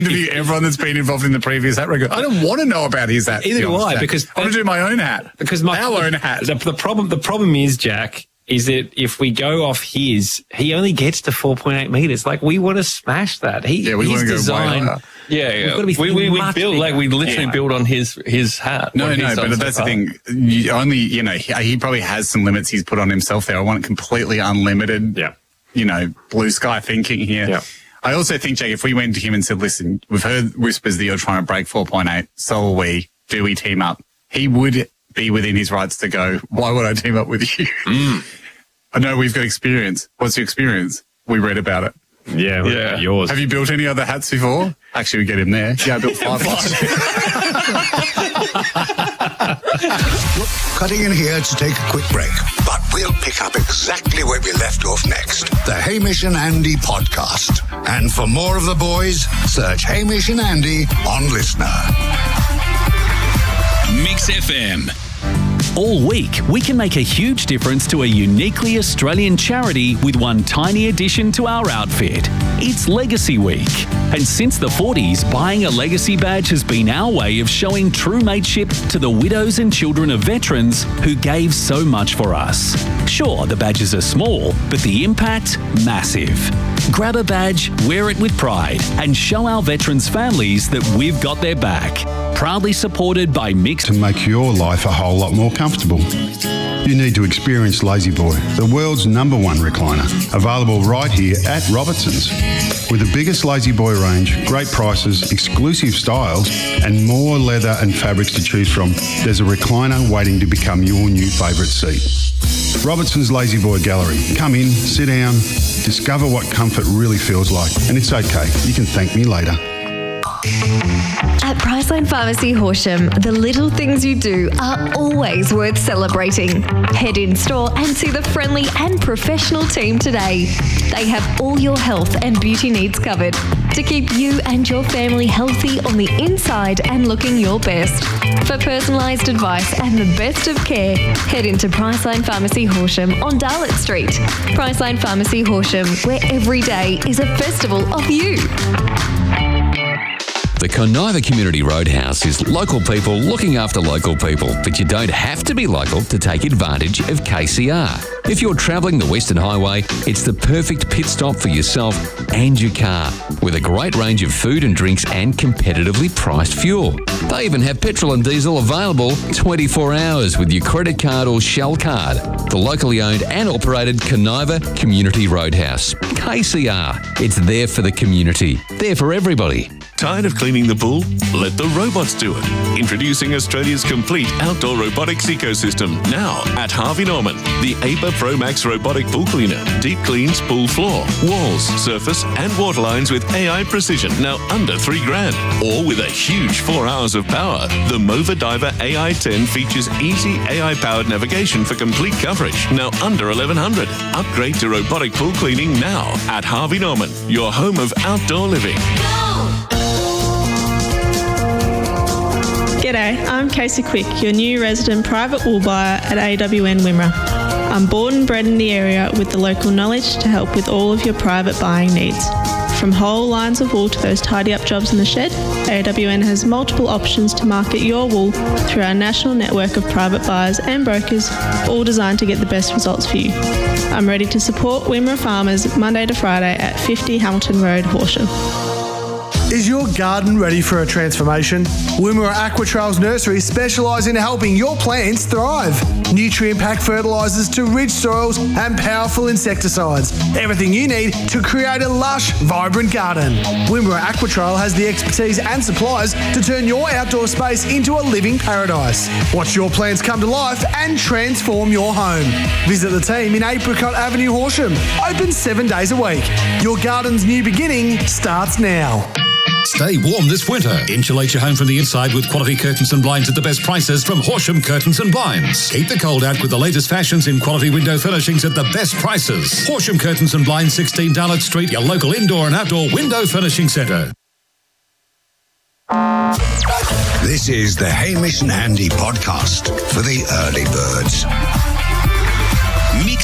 interview everyone that's been involved in the previous hat record. I don't want to know about his hat. Either do I, because I want to do my own hat. Because our own hat. The problem is, Jack, is that if we go off his, he only gets to 4.8 meters. Like, we want to smash that. We want to go way higher. Yeah. We build, like, we literally build on his hat. No, but that's the thing. He probably has some limits he's put on himself there. I want completely unlimited, blue sky thinking here. Yeah. I also think, Jake, if we went to him and said, listen, we've heard whispers that you're trying to break 4.8, so are we. Do we team up? He would be within his rights to go, why would I team up with you? I know we've got experience. What's your experience? We read about it. Yeah. Yours. Have you built any other hats before? Actually, we get him there. Yeah, I built 5. Cutting in here to take a quick break, but we'll pick up exactly where we left off next. The Hamish and Andy podcast. And for more of the boys, search Hamish and Andy on Listener. Mix FM. All week, we can make a huge difference to a uniquely Australian charity with one tiny addition to our outfit. It's Legacy Week. And since the 40s, buying a Legacy badge has been our way of showing true mateship to the widows and children of veterans who gave so much for us. Sure, the badges are small, but the impact, massive. Grab a badge, wear it with pride, and show our veterans' families that we've got their back. Proudly supported by Mix. To make your life a whole lot more comfortable, you need to experience Lazy Boy, the world's #1 recliner, available right here at Robertson's. With the biggest Lazy Boy range, great prices, exclusive styles, and more leather and fabrics to choose from, there's a recliner waiting to become your new favourite seat. Robertson's Lazy Boy Gallery. Come in, sit down, discover what comfort really feels like, and it's okay, you can thank me later. At Priceline Pharmacy Horsham, the little things you do are always worth celebrating. Head in store and see the friendly and professional team today. They have all your health and beauty needs covered to keep you and your family healthy on the inside and looking your best. For personalised advice and the best of care, head into Priceline Pharmacy Horsham on Darlett Street. Priceline Pharmacy Horsham, where every day is a festival of you. The Conniva Community Roadhouse is local people looking after local people, but you don't have to be local to take advantage of KCR. If you're travelling the Western Highway, it's the perfect pit stop for yourself and your car, with a great range of food and drinks and competitively priced fuel. They even have petrol and diesel available 24 hours with your credit card or Shell card. The locally owned and operated Conniva Community Roadhouse. KCR. It's there for the community. There for everybody. Tired of cleaning the pool? Let the robots do it. Introducing Australia's complete outdoor robotics ecosystem now at Harvey Norman. The APA Pro Max robotic pool cleaner. Deep cleans pool floor, walls, surface and water lines with AI precision. Now under $3,000. Or with a huge 4 hours of power. The Mova Diver AI10 features easy AI-powered navigation for complete coverage. Now under $1,100. Upgrade to robotic pool cleaning now at Harvey Norman. Your home of outdoor living. G'day, I'm Casey Quick, your new resident private wool buyer at AWN Wimmera. I'm born and bred in the area with the local knowledge to help with all of your private buying needs. From whole lines of wool to those tidy-up jobs in the shed, AWN has multiple options to market your wool through our national network of private buyers and brokers, all designed to get the best results for you. I'm ready to support Wimmera farmers Monday to Friday at 50 Hamilton Road, Horsham. Is your garden ready for a transformation? Wimmera Aquatrails Nursery specialise in helping your plants thrive. Nutrient-packed fertilisers to rich soils and powerful insecticides. Everything you need to create a lush, vibrant garden. Wimmera Aquatrail has the expertise and supplies to turn your outdoor space into a living paradise. Watch your plants come to life and transform your home. Visit the team in Apricot Avenue, Horsham. Open 7 days a week. Your garden's new beginning starts now. Stay warm this winter. Insulate your home from the inside with quality curtains and blinds at the best prices from Horsham Curtains and Blinds. Keep the cold out with the latest fashions in quality window furnishings at the best prices. Horsham Curtains and Blinds, 16 Darlett Street, your local indoor and outdoor window furnishing centre. This is the Hamish and Andy podcast for the early birds.